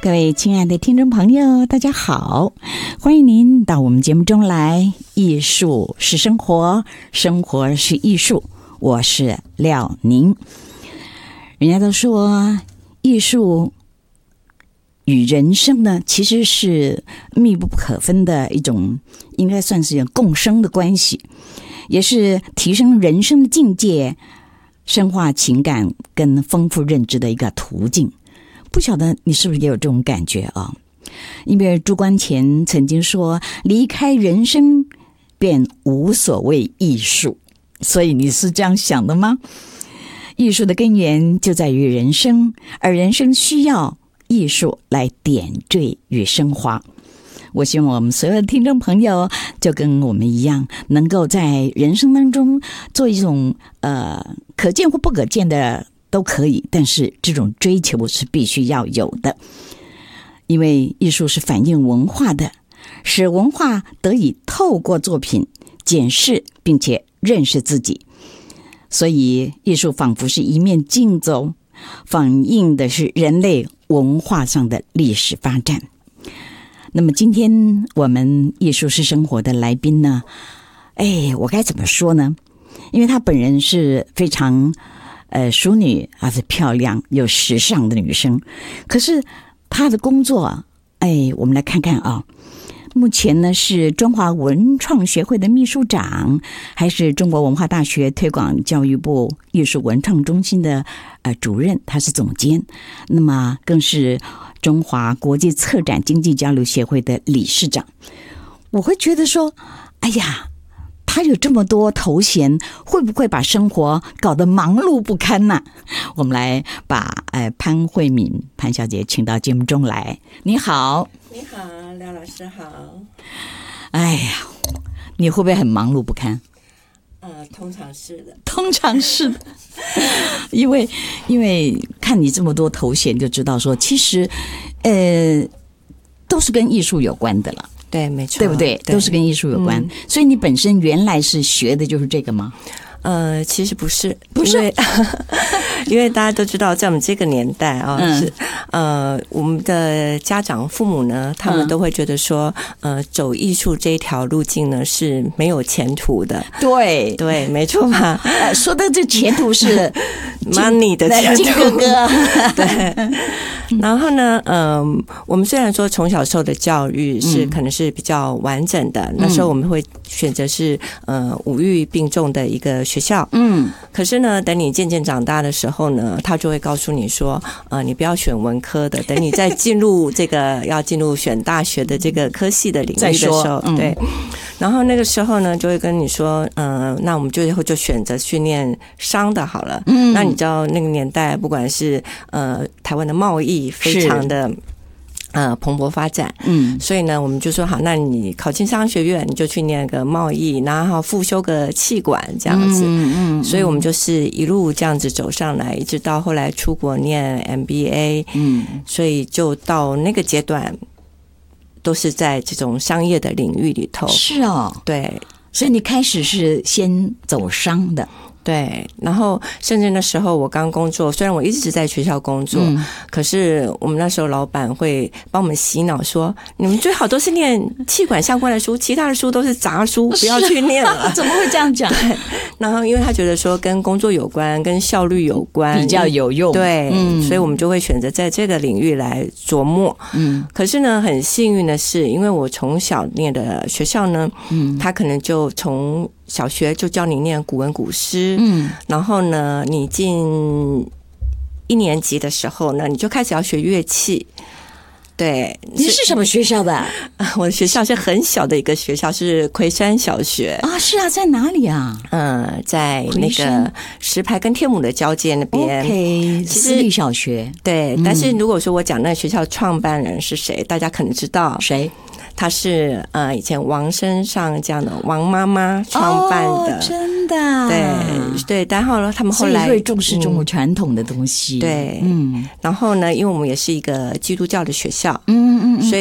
各位亲爱的听众朋友，大家好，欢迎您到我们节目中来。艺术是生活，生活是艺术，我是廖宁。人家都说艺术与人生呢，其实是密不可分的一种，应该算是共生的关系，也是提升人生的境界、深化情感跟丰富认知的一个途径。不晓得你是不是也有这种感觉啊？因为朱光潜曾经说，离开人生便无所谓艺术，所以你是这样想的吗？艺术的根源就在于人生，而人生需要艺术来点缀与升华。我希望我们所有的听众朋友就跟我们一样，能够在人生当中做一种可见或不可见的都可以，但是这种追求是必须要有的，因为艺术是反映文化的，使文化得以透过作品检视并且认识自己。所以艺术仿佛是一面镜子，反映的是人类文化上的历史发展。那么今天我们艺术是生活的来宾呢，我该怎么说呢？因为她本人是非常淑女，而且漂亮又时尚的女生，可是她的工作，我们来看看啊。目前呢是中华文创协会的秘书长，还是中国文化大学推广教育部艺术文创中心的主任，他是总监，那么更是中华国际策展经济交流协会的理事长。我会觉得说，哎呀，他有这么多头衔，会不会把生活搞得忙碌不堪呢？我们来把潘慧敏潘小姐请到节目中来。你好。 你好，廖老师好。 哎呀，你会不会很忙碌不堪？ 通常是的。 通常是的。因为看你这么多头衔就知道说，其实都是跟艺术有关的了。 对，没错， 对不对？都是跟艺术有关。所以你本身原来是学的就是这个吗？ 其实不是，因为大家都知道，在我们这个年代啊，是我们的家长父母呢，他们都会觉得说，走艺术这一条路径呢是没有前途的。 对对，没错嘛。 说的这前途是 money 的前途， 金哥哥。 对。然后呢，我们虽然说从小受的教育是可能是比较完整的，那时候我们会选择是五育并重的一个学校，可是呢，等你渐渐长大的时候呢，他就会告诉你说，你不要选文科的，等你再进入这个要进入选大学的这个科系的领域的时候，对，然后那个时候呢，就会跟你说，那我们最后就选择去念商的好了。那你知道那个年代，不管是台湾的贸易非常的蓬勃发展，所以呢，我们就说好，那你考进商学院，你就去念个贸易，然后复修个企管这样子，所以我们就是一路这样子走上来，一直到后来出国念 MBA，所以就到那个阶段，都是在这种商业的领域里头。 是哦， 对， 所以你开始是先走商的。 对，然后甚至那时候我刚工作，虽然我一直在学校工作，可是我们那时候老板会帮我们洗脑说，你们最好都是念企管相关的书，其他的书都是杂书，不要去念了。 怎么会这样讲？ 对，然后因为他觉得说跟工作有关，跟效率有关， 比较有用。 对，所以我们就会选择在这个领域来琢磨。可是呢，很幸运的是，因为我从小念的学校呢，他可能就从小学就教你念古文古诗，然后呢，你进1年级的时候呢，你就开始要学乐器。对， 你是什么学校的？ 我的学校是很小的一个学校，是魁山小学啊。是啊，在哪里啊？ 在那个石牌跟天母的交界那边。 OK， 私立小学。 对，但是如果说我讲那个学校创办人是谁，大家可能知道谁。 他是以前王生上这样的王妈妈创办的， 真的， 对，然后呢，他们后来会重视中国传统的东西， 对，然后呢，因为我们也是一个基督教的学校，所以